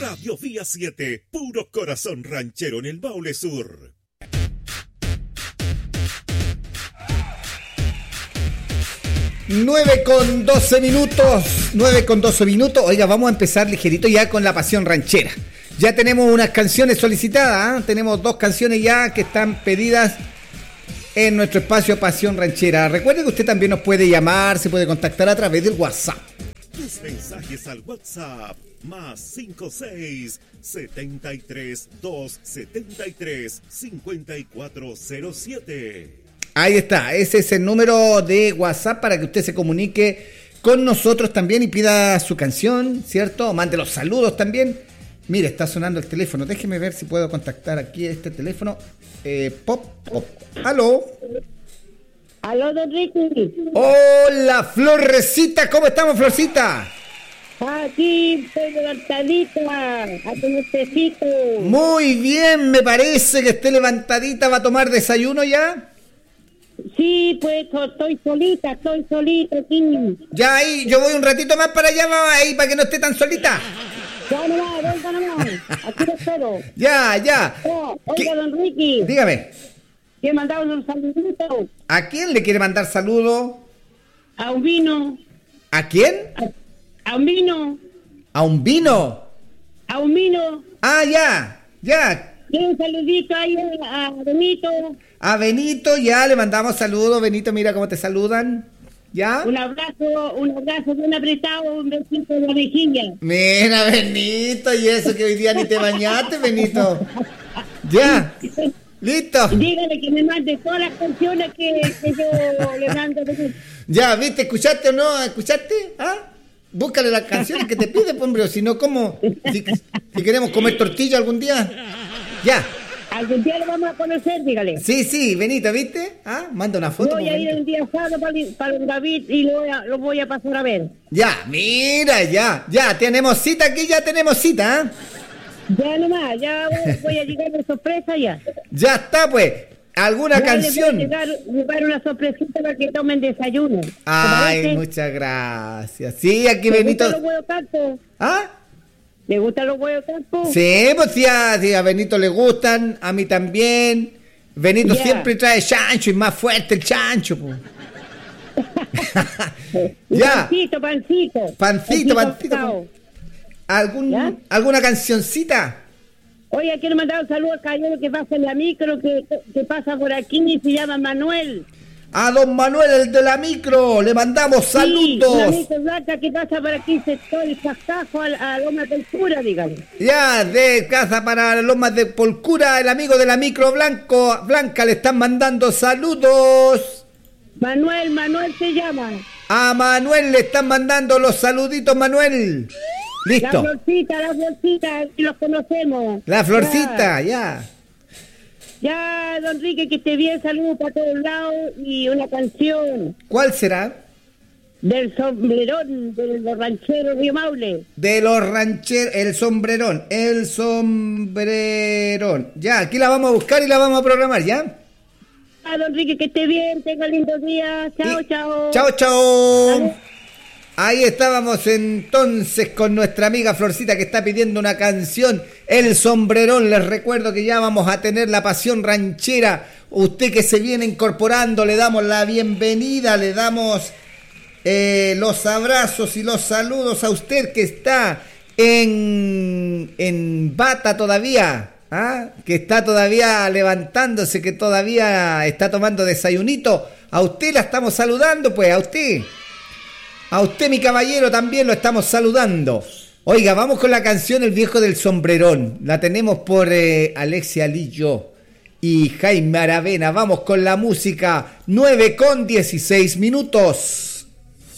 Radio Vía 7, puro corazón ranchero en el Maule Sur. Nueve con 12 minutos. Oiga, vamos a empezar ligerito ya con la pasión ranchera. Ya tenemos unas canciones solicitadas, ¿eh? Tenemos 2 canciones ya que están pedidas en nuestro espacio Pasión Ranchera. Recuerde que usted también nos puede llamar, se puede contactar a través del WhatsApp. Tus mensajes al WhatsApp más 56 73 273 5407. Ahí está, ese es el número de WhatsApp para que usted se comunique con nosotros también y pida su canción, ¿cierto? Mande los saludos también. Mire, está sonando el teléfono. Déjeme ver si puedo contactar aquí este teléfono. Pop. ¿Aló? Aló, don Ricky. Hola, Florcita. ¿Cómo estamos, Florcita? Aquí estoy levantadita, haciendo un tecito. Muy bien, me parece que esté levantadita. ¿Va a tomar desayuno ya? Sí, pues estoy solita aquí. Ya ahí, yo voy un ratito más para allá, mamá, ahí para que no esté tan solita. Ya nomás, venga nomás, aquí lo espero. Ya. Oiga, don Ricky. Dígame. Que mandamos un saludito. ¿A quién le quiere mandar saludo? A un vino. ¿A quién? A un vino. ¿A un vino? A un vino. Ah, ya. Y un saludito ahí a Benito. A Benito, ya le mandamos saludos. Benito, mira cómo te saludan. ¿Ya? Un abrazo bien apretado, un besito de la mejilla. Mira, Benito, y eso que hoy día ni te bañaste, Benito. Ya, listo. Dígale que me mande todas las canciones que yo le mando. Ya, ¿viste? ¿Escuchaste o no? ¿Escuchaste? ¿Ah? Búscale las canciones que te pide, hombre, o si no, ¿cómo? Si queremos comer tortilla algún día. Ya. Algún día lo vamos a conocer, dígale. Sí, Benito, ¿viste? ¿Ah? Manda una foto. Voy a ir un día sábado para el David y lo voy a pasar a ver. Ya, mira, ya, tenemos cita aquí, ¿eh? Ya nomás, ya voy a llegar de sorpresa ya. Ya está, pues. ¿Alguna canción? Les voy a llevar una sorpresita para que tomen desayuno. Ay, muchas gracias. Sí, aquí Benito. ¿Le gustan los huevos tacos? ¿Ah? ¿Le gustan los huevos tacos? Sí, pues sí, a Benito le gustan, a mí también. Benito siempre trae chancho y más fuerte el chancho, pues. Ya. Pancito. ¿Alguna cancioncita? Oye, quiero mandar un saludo al caballero que pasa en la micro, que pasa por aquí y se llama Manuel. A don Manuel, el de la micro, le mandamos saludos. Sí, la micro blanca que pasa por aquí, sector el cascajo a Lomas del Cura, dígale. Ya, de casa para Lomas de Polcura, el amigo de la micro blanca le están mandando saludos. Manuel se llama. A Manuel le están mandando los saluditos, Manuel. Listo. La florcita, los conocemos. La florcita, ya. Ya, don Enrique, que esté bien, saludos para todos lados y una canción. ¿Cuál será? Del sombrerón, de los rancheros Río Maule. De los rancheros, el sombrerón. Ya, aquí la vamos a buscar y la vamos a programar, ¿ya? Ah, don Enrique, que esté bien, tenga lindos días. Chao. Chao. Ahí estábamos entonces con nuestra amiga Florcita que está pidiendo una canción, El Sombrerón. Les recuerdo que ya vamos a tener la pasión ranchera. Usted que se viene incorporando, le damos la bienvenida, le damos los abrazos y los saludos a usted que está en bata todavía, que está todavía levantándose, que todavía está tomando desayunito. A usted la estamos saludando, pues, a usted. A usted, mi caballero, también lo estamos saludando. Oiga, vamos con la canción El Viejo del Sombrerón. La tenemos por Alexia Lillo y Jaime Aravena. Vamos con la música. 9:16 minutos.